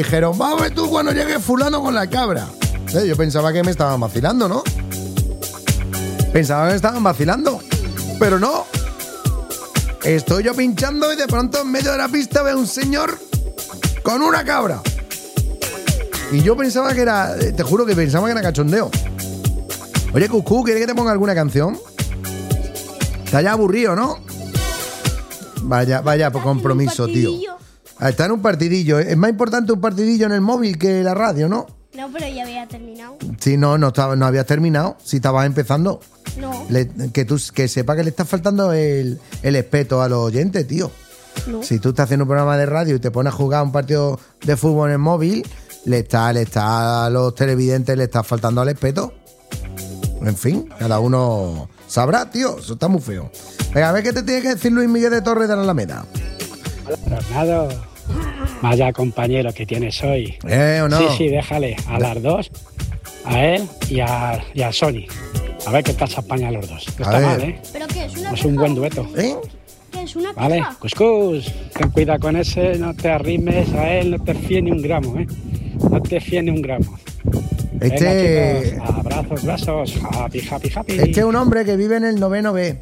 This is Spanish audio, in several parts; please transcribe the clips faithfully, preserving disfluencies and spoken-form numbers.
Dijeron, vamos a ver tú cuando llegue fulano con la cabra. Eh, yo pensaba que me estaban vacilando, ¿no? Pensaba que me estaban vacilando. Pero no. Estoy yo pinchando y de pronto en medio de la pista veo un señor con una cabra. Y yo pensaba que era, te juro que pensaba que era cachondeo. Oye, Cuscú, ¿quieres que te ponga alguna canción? Está ya aburrido, ¿no? Vaya, vaya, por compromiso, tío. Está en un partidillo. Es más importante un partidillo en el móvil que la radio, ¿no? No, pero ya había terminado. Sí, no, no, estaba, no habías terminado. Si estabas empezando. No. Le, que tú que sepa que le está faltando el, el respeto a los oyentes, tío. No. Si tú estás haciendo un programa de radio y te pones a jugar un partido de fútbol en el móvil, le está, le está a los televidentes le está faltando al respeto. En fin, cada uno sabrá, tío. Eso está muy feo. Venga, a ver qué te tiene que decir Luis Miguel de Torres de la Alameda. Tornado, vaya compañero que tienes hoy. ¿Eh o no? Sí, sí, déjale a las dos, a él y a, y a Sony. A ver qué tal se apaña a los dos. No A está ver. mal, ¿eh? ¿Pero qué es una Es queja? un buen dueto. ¿Eh? ¿Qué es una Vale, queja? Cuscús, ten cuidado con ese, no te arrimes a él, no te fíes ni un gramo, ¿eh? No te fíes ni un gramo. Este, Venga, chicos, abrazos, besos, happy, happy, happy. este es un hombre que vive en el noveno B.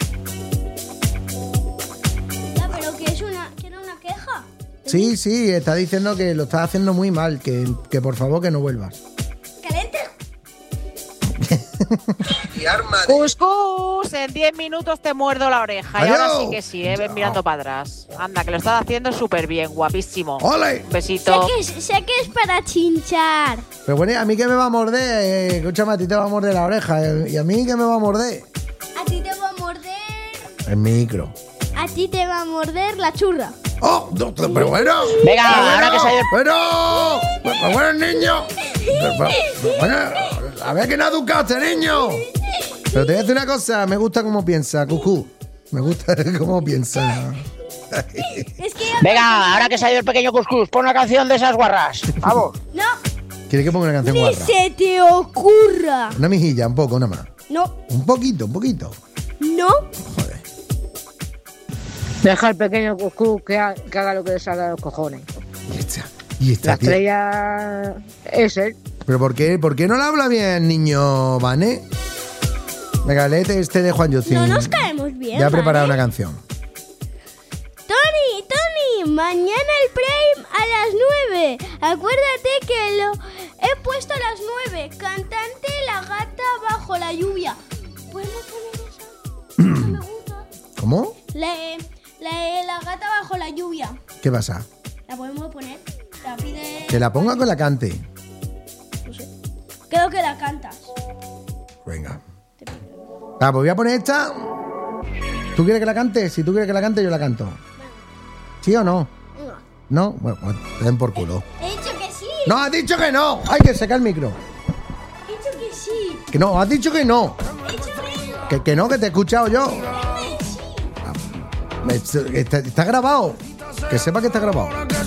Ya, pero que es una, que era una queja. Sí, sí, está diciendo que lo estás haciendo muy mal, que, que por favor que no vuelvas. Caliente. Cuscús, en diez minutos te muerdo la oreja. Adiós. Y ahora sí que sí, ¿eh? Ven mirando para atrás. Anda, que lo estás haciendo súper bien, guapísimo. ¡Ole! Un Sé besito. que, es, sé que es para chinchar. Pero bueno, ¿a mí qué me va a morder? Eh, escúchame, a ti te va a morder la oreja. eh, ¿Y a mí qué me va a morder? A ti te va a morder. El micro. A ti te va a morder la churra. ¡Oh! no, pero bueno. Venga, pero ahora que se ha ido- ¡Pero! Pero, pero bueno, niño. Pero, pero, pero bueno, a ver que no educaste, niño. Pero te voy a decir una cosa. Me gusta cómo piensa, Cucú. Me gusta cómo piensa. Es que. Venga, ahora que se ha ido el pequeño Cuscús, pon una canción de esas guarras. Vamos. No, ¿Quieres que ponga una canción ni guarra? se te ocurra. Una mejilla, un poco, una más. No, Un poquito, un poquito. no. Joder. Deja al pequeño Cuscús que, ha- que haga lo que le salga de los cojones. Y esta, y esta La tía. estrella es él. ¿Pero por qué? ¿Por qué no le habla bien, niño Vane? Venga, léete este de Juan Yucín. No nos caemos bien. Ya he preparado ¿vale? una canción. Tony, Tony, mañana el Prime a las nueve. Acuérdate que lo he puesto a las nueve. Cantante La Gata Bajo la Lluvia. ¿Podemos poner esa? Esa me gusta. ¿Cómo? La, la, la Gata Bajo la Lluvia. ¿Qué pasa? ¿La podemos poner? La pide... Que la ponga con la cante. No sé. Creo que la cantas. Venga. Ah, pues voy a poner esta. ¿Tú quieres que la cante? Si tú quieres que la cante, yo la canto. ¿Sí o no? No. ¿No? Bueno, pues te den por culo. He dicho que sí. ¡No, has dicho que no! ¡Hay que sacar el micro! He dicho que sí. Que no, has dicho que no. He dicho que no. Que, que no, que te he escuchado yo. Sí. Me- Está, está grabado. Que sepa que está grabado.